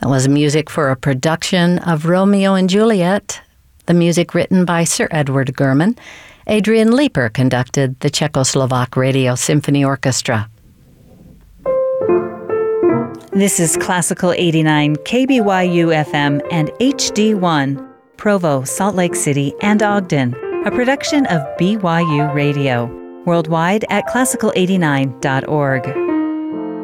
That was music for a production of Romeo and Juliet, the music written by Sir Edward Gurman. Adrian Leeper conducted the Czechoslovak Radio Symphony Orchestra. This is Classical 89 KBYU FM and HD1, Provo, Salt Lake City, and Ogden, a production of BYU Radio. Worldwide at classical89.org.